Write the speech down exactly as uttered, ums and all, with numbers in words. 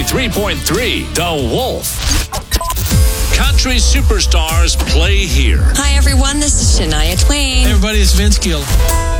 ninety-three point three, The Wolf. Country superstars play here. Hi, everyone. This is Shania Twain. Hey, everybody. It's Vince Gill.